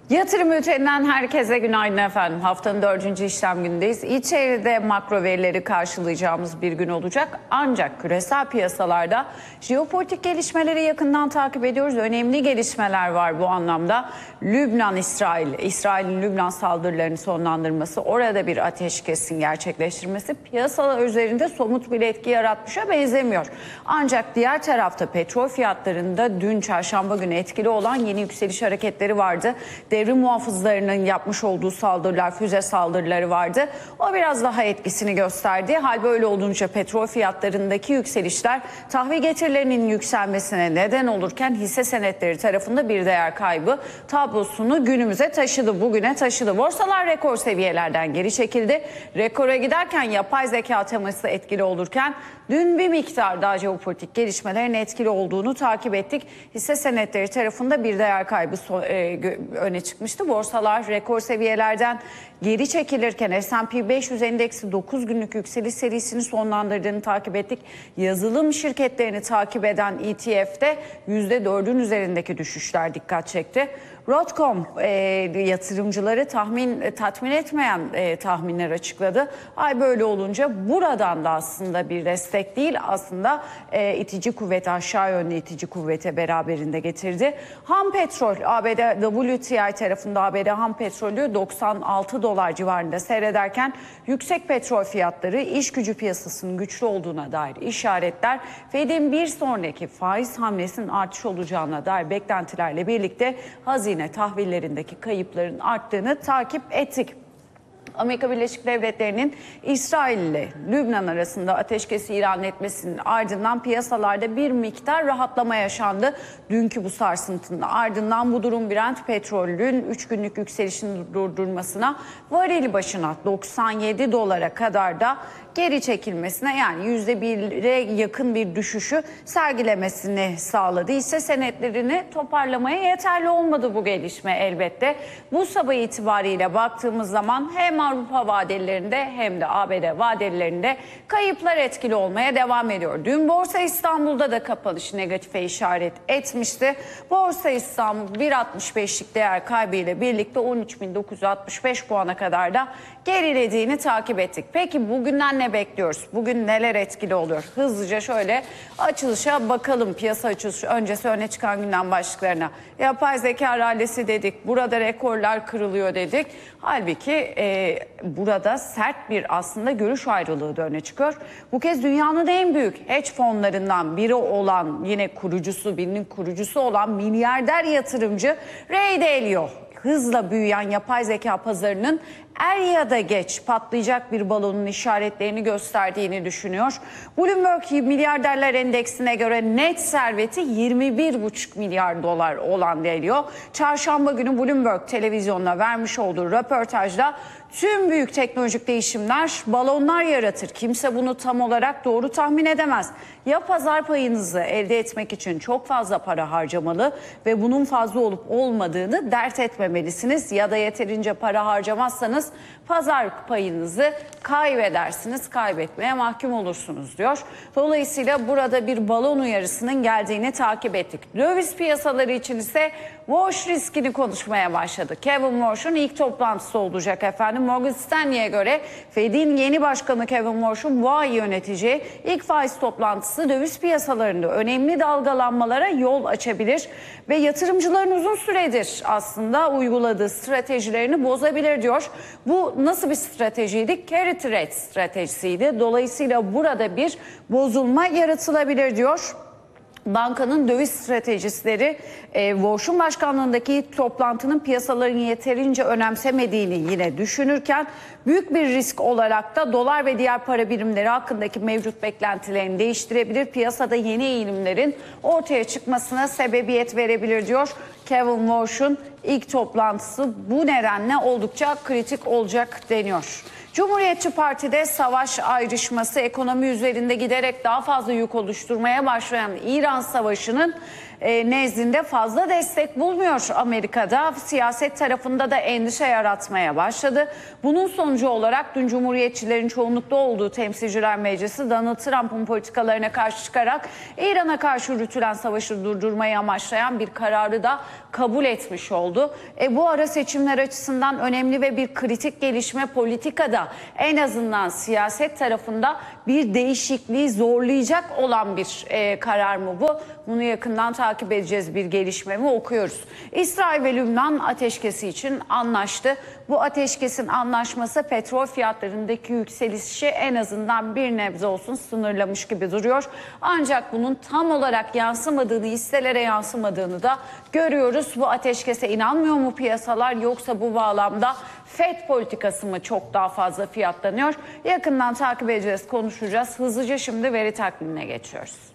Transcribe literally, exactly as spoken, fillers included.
Yatırım bülteninden herkese günaydın efendim. Haftanın dördüncü işlem günündeyiz. İçeride makro verileri karşılayacağımız bir gün olacak. Ancak küresel piyasalarda jeopolitik gelişmeleri yakından takip ediyoruz. Önemli gelişmeler var bu anlamda. Lübnan, İsrail, İsrail'in Lübnan saldırılarını sonlandırması, orada bir ateşkesin gerçekleştirmesi piyasalar üzerinde somut bir etki yaratmışa benzemiyor. Ancak diğer tarafta petrol fiyatlarında dün çarşamba günü etkili olan yeni yükseliş hareketleri vardı. Devrim muhafızlarının yapmış olduğu saldırılar, füze saldırıları vardı. O biraz daha etkisini gösterdi. Hal böyle olunca petrol fiyatlarındaki yükselişler tahvil getirilerinin yükselmesine neden olurken hisse senetleri tarafında bir değer kaybı tablosunu günümüze taşıdı, bugüne taşıdı. Borsalar rekor seviyelerden geri çekildi. Rekora giderken yapay zeka teması etkili olurken dün bir miktar daha jeopolitik gelişmelerin etkili olduğunu takip ettik. Hisse senetleri tarafında bir değer kaybı öne çıkmıştı. Borsalar rekor seviyelerden geri çekilirken S and P beş yüz endeksi dokuz günlük yükseliş serisini sonlandırdığını takip ettik. Yazılım şirketlerini takip eden E T F'de yüzde dördün üzerindeki düşüşler dikkat çekti. Broadcom e, yatırımcıları tahmin tatmin etmeyen e, tahminler açıkladı. Ay böyle olunca buradan da aslında bir destek değil, aslında e, itici kuvvet, aşağı yönlü itici kuvvete beraberinde getirdi. Ham petrol A B D W T I tarafında A B D ham petrolü doksan altı dolar civarında seyrederken yüksek petrol fiyatları iş gücü piyasasının güçlü olduğuna dair işaretler, Fed'in bir sonraki faiz hamlesinin artış olacağına dair beklentilerle birlikte hazine tahvillerindeki kayıpların arttığını takip ettik. Amerika Birleşik Devletleri'nin İsrail ile Lübnan arasında ateşkesi ilan etmesinin ardından piyasalarda bir miktar rahatlama yaşandı. Dünkü bu sarsıntının ardından bu durum Brent petrolün üç günlük yükselişini durdurmasına, varil başına doksan yedi dolara kadar da geri çekilmesine, yani yüzde bire yakın bir düşüşü sergilemesini sağladı. Hisse senetlerini toparlamaya yeterli olmadı bu gelişme elbette. Bu sabah itibariyle baktığımız zaman hem Avrupa vadelerinde hem de A B D vadelerinde kayıplar etkili olmaya devam ediyor. Dün Borsa İstanbul'da da kapanış negatife işaret etmişti. Borsa İstanbul bir virgül altmış beşlik değer kaybıyla birlikte on üç bin dokuz yüz altmış beş puana kadar da gerilediğini takip ettik. Peki bugünden ne bekliyoruz? Bugün neler etkili oluyor? Hızlıca şöyle açılışa bakalım. Piyasa açılışı öncesi öne çıkan gündem başlıklarına. Yapay zeka rallisi dedik. Burada rekorlar kırılıyor dedik. Halbuki e, burada sert bir aslında görüş ayrılığı da öne çıkıyor. Bu kez dünyanın en büyük hedge fonlarından biri olan, yine kurucusu, birinin kurucusu olan milyarder yatırımcı Ray Dalio, hızla büyüyen yapay zeka pazarının er ya da geç patlayacak bir balonun işaretlerini gösterdiğini düşünüyor. Bloomberg Milyarderler Endeksine göre net serveti yirmi bir buçuk milyar dolar olan Dalio, çarşamba günü Bloomberg televizyonuna vermiş olduğu röportajda tüm büyük teknolojik değişimler balonlar yaratır. Kimse bunu tam olarak doğru tahmin edemez. Ya pazar payınızı elde etmek için çok fazla para harcamalı ve bunun fazla olup olmadığını dert etmemelisiniz, ya da yeterince para harcamazsanız pazar payınızı kaybedersiniz, kaybetmeye mahkum olursunuz diyor. Dolayısıyla burada bir balon uyarısının geldiğini takip ettik. Döviz piyasaları için ise Walsh riskini konuşmaya başladı. Kevin Walsh'un ilk toplantısı olacak efendim. Morgan Stanley'e göre Fed'in yeni başkanı Kevin Walsh'un bu ay yöneteceği ilk faiz toplantısı döviz piyasalarında önemli dalgalanmalara yol açabilir ve yatırımcıların uzun süredir aslında uyguladığı stratejilerini bozabilir diyor. Bu nasıl bir stratejiydi? Carry trade stratejisiydi. Dolayısıyla burada bir bozulma yaratılabilir diyor. Bankanın döviz stratejistleri e, Walsh'un başkanlığındaki toplantının piyasaların yeterince önemsemediğini yine düşünürken, büyük bir risk olarak da dolar ve diğer para birimleri hakkındaki mevcut beklentilerini değiştirebilir. Piyasada yeni eğilimlerin ortaya çıkmasına sebebiyet verebilir diyor. Kevin Walsh'un ilk toplantısı bu nedenle oldukça kritik olacak deniyor. Cumhuriyetçi Parti'de savaş ayrışması, ekonomi üzerinde giderek daha fazla yük oluşturmaya başlayan İran Savaşı'nın e, nezdinde fazla destek bulmuyor Amerika'da. Siyaset tarafında da endişe yaratmaya başladı. Bunun sonucu olarak dün Cumhuriyetçilerin çoğunlukta olduğu Temsilciler Meclisi Donald Trump'ın politikalarına karşı çıkarak İran'a karşı yürütülen savaşı durdurmayı amaçlayan bir kararı da kabul etmiş oldu. E, bu ara seçimler açısından önemli ve bir kritik gelişme, politikada en azından siyaset tarafında bir değişikliği zorlayacak olan bir e, karar mı bu? Bunu yakından takip edeceğiz, bir gelişme mi okuyoruz. İsrail ve Lübnan ateşkesi için anlaştı. Bu ateşkesin anlaşması petrol fiyatlarındaki yükselişi en azından bir nebze olsun sınırlamış gibi duruyor. Ancak bunun tam olarak yansımadığını, hisselere yansımadığını da görüyoruz. Bu ateşkese inanmıyor mu piyasalar, yoksa bu bağlamda FED politikası mı çok daha fazla fiyatlanıyor? Yakından takip edeceğiz, konuşacağız. Hızlıca şimdi veri takvimine geçiyoruz.